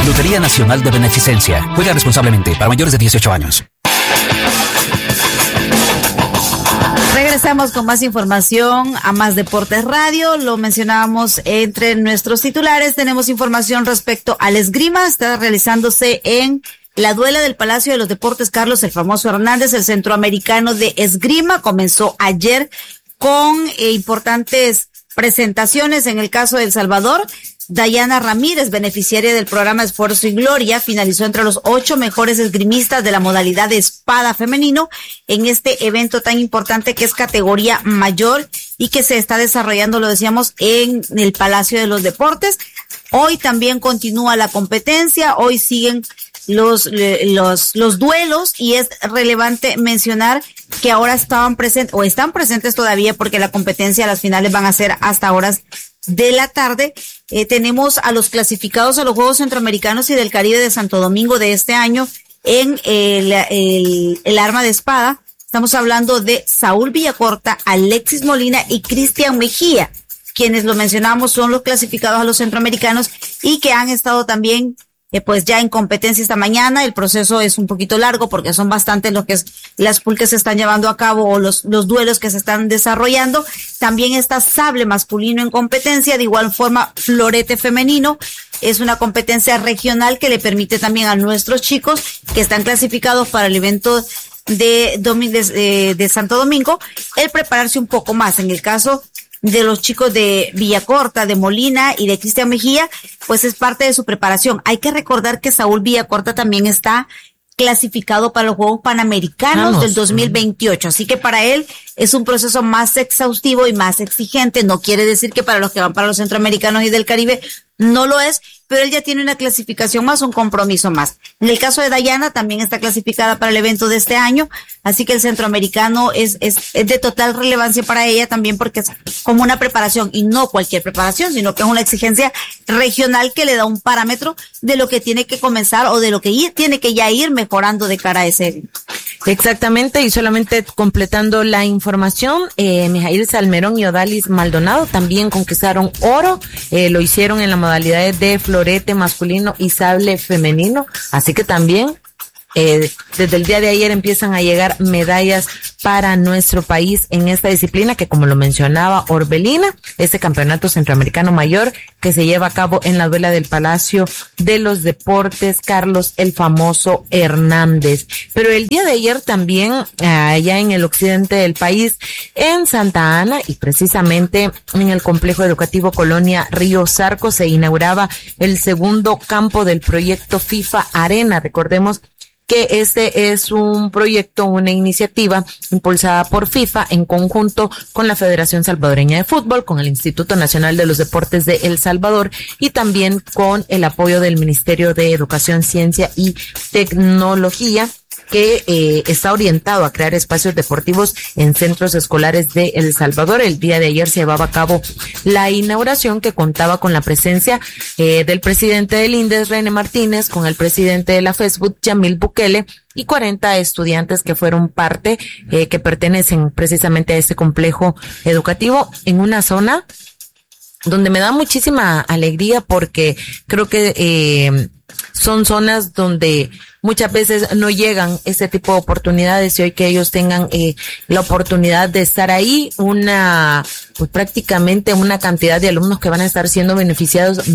Lotería Nacional de Beneficencia. Juega responsablemente para mayores de 18 años. Regresamos con más información a Más Deportes Radio. Lo mencionábamos entre nuestros titulares. Tenemos información respecto al esgrima. Está realizándose en la duela del Palacio de los Deportes Carlos el Famoso Hernández. El Centroamericano de Esgrima comenzó ayer con importantes presentaciones. En el caso de El Salvador, Dayana Ramírez, beneficiaria del programa Esfuerzo y Gloria, finalizó entre los 8 mejores esgrimistas de la modalidad de espada femenino en este evento tan importante que es categoría mayor y que se está desarrollando, lo decíamos, en el Palacio de los Deportes. Hoy también continúa la competencia, hoy siguen los duelos y es relevante mencionar que ahora están presentes todavía porque la competencia, las finales van a ser hasta horas de la tarde. Tenemos a los clasificados a los Juegos Centroamericanos y del Caribe de Santo Domingo de este año en el arma de espada. Estamos hablando de Saúl Villacorta, Alexis Molina y Cristian Mejía, quienes lo mencionamos son los clasificados a los centroamericanos y que han estado también pues ya en competencia esta mañana. El proceso es un poquito largo porque son bastantes lo que es las pool que se están llevando a cabo o los duelos que se están desarrollando. También está sable masculino en competencia, de igual forma florete femenino. Es una competencia regional que le permite también a nuestros chicos que están clasificados para el evento de Santo Domingo el prepararse un poco más. En el caso de los chicos de Villacorta, de Molina y de Cristian Mejía, pues es parte de su preparación. Hay que recordar que Saúl Villacorta también está clasificado para los Juegos Panamericanos del 2028, así que para él es un proceso más exhaustivo y más exigente. No quiere decir que para los que van para los centroamericanos y del Caribe no lo es, pero él ya tiene una clasificación más, un compromiso más. En el caso de Dayana, también está clasificada para el evento de este año, así que el centroamericano es de total relevancia para ella también porque es como una preparación, y no cualquier preparación, sino que es una exigencia regional que le da un parámetro de lo que tiene que comenzar o de lo que tiene que ya ir mejorando de cara a ese evento. Exactamente, y solamente completando la información, Mijail Salmerón y Odalis Maldonado también conquistaron oro, lo hicieron en la modalidad de florete masculino y sable femenino, así que también desde el día de ayer empiezan a llegar medallas para nuestro país en esta disciplina que, como lo mencionaba Orbelina, este campeonato centroamericano mayor que se lleva a cabo en la duela del Palacio de los Deportes Carlos el Famoso Hernández. Pero el día de ayer también allá en el occidente del país, en Santa Ana y precisamente en el complejo educativo Colonia Río Zarco, se inauguraba el segundo campo del proyecto FIFA Arena. Recordemos que este es un proyecto, una iniciativa impulsada por FIFA en conjunto con la Federación Salvadoreña de Fútbol, con el Instituto Nacional de los Deportes de El Salvador y también con el apoyo del Ministerio de Educación, Ciencia y Tecnología, que está orientado a crear espacios deportivos en centros escolares de El Salvador. El día de ayer se llevaba a cabo la inauguración, que contaba con la presencia del presidente del INDES, René Martínez, con el presidente de la FESBUT, Yamil Bukele, y 40 estudiantes que fueron parte, que pertenecen precisamente a este complejo educativo en una zona donde me da muchísima alegría porque creo que son zonas donde muchas veces no llegan este tipo de oportunidades, y hoy que ellos tengan la oportunidad de estar ahí, pues prácticamente una cantidad de alumnos que van a estar siendo beneficiados,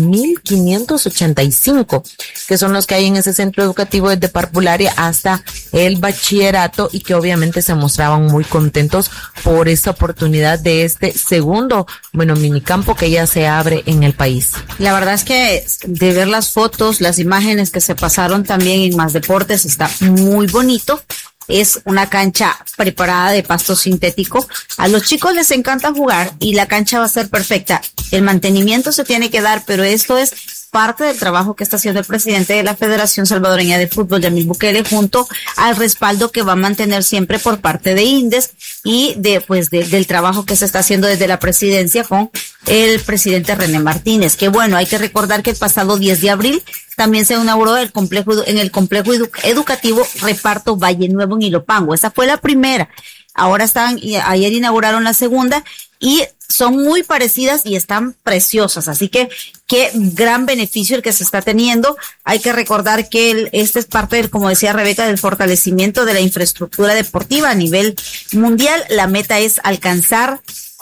1,585, que son los que hay en ese centro educativo desde parvularia hasta el bachillerato, y que obviamente se mostraban muy contentos por esta oportunidad de este segundo, minicampo que ya se abre en el país. La verdad es que de ver las fotos, las imágenes que se pasaron también en Más Deportes, está muy bonito. Es una cancha preparada de pasto sintético. A los chicos les encanta jugar y la cancha va a ser perfecta. El mantenimiento se tiene que dar, pero esto es parte del trabajo que está haciendo el presidente de la Federación Salvadoreña de Fútbol, Yamil Bukele, junto al respaldo que va a mantener siempre por parte de INDES y del trabajo que se está haciendo desde la presidencia con el presidente René Martínez. Que bueno, hay que recordar que el pasado 10 de abril también se inauguró en el complejo educativo Reparto Valle Nuevo en Ilopango. Esa fue la primera. Ahora ayer inauguraron la segunda, y son muy parecidas y están preciosas, así que qué gran beneficio el que se está teniendo. Hay que recordar que este es parte del, como decía Rebeca, del fortalecimiento de la infraestructura deportiva a nivel mundial. La meta es alcanzar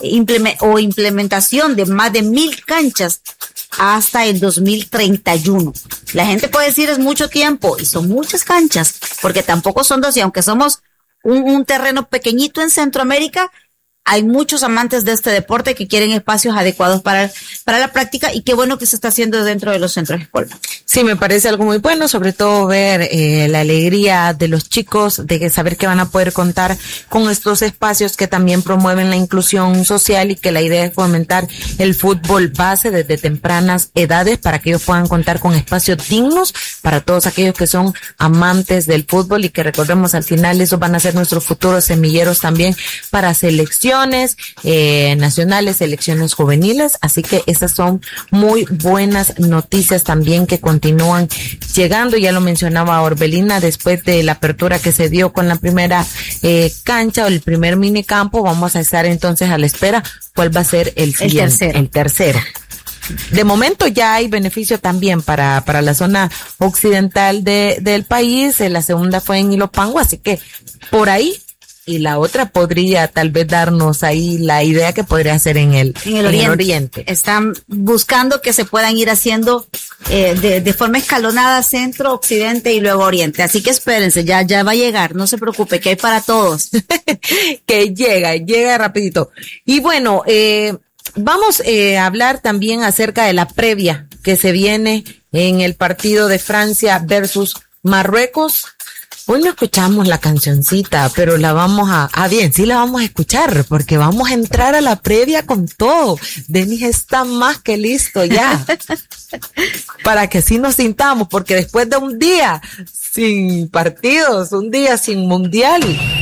implementación de más de 1,000 canchas hasta el 2031. La gente puede decir es mucho tiempo, y son muchas canchas, porque tampoco son 2, y aunque somos un terreno pequeñito en Centroamérica, hay muchos amantes de este deporte que quieren espacios adecuados para la práctica, y qué bueno que se está haciendo dentro de los centros escolares. Sí, me parece algo muy bueno, sobre todo ver la alegría de los chicos, de saber que van a poder contar con estos espacios que también promueven la inclusión social, y que la idea es fomentar el fútbol base desde tempranas edades para que ellos puedan contar con espacios dignos para todos aquellos que son amantes del fútbol, y que recordemos al final esos van a ser nuestros futuros semilleros también para selecciones nacionales, selecciones juveniles. Así que esas son muy buenas noticias también que continúan llegando. Ya lo mencionaba Orbelina, después de la apertura que se dio con la primera cancha o el primer minicampo, vamos a estar entonces a la espera cuál va a ser el siguiente, el tercero. De momento ya hay beneficio también para la zona occidental del país. La segunda fue en Ilopango, así que por ahí. Y la otra podría tal vez darnos ahí la idea que podría ser en el oriente. Están buscando que se puedan ir haciendo de forma escalonada, centro, occidente y luego oriente. Así que espérense, ya va a llegar, no se preocupe, que hay para todos. Que llega rapidito. Y bueno, vamos a hablar también acerca de la previa que se viene en el partido de Francia versus Marruecos. Hoy no escuchamos la cancioncita, pero la vamos sí la vamos a escuchar, porque vamos a entrar a la previa con todo. Denis está más que listo ya, para que así nos sintamos, porque después de un día sin partidos, un día sin mundial,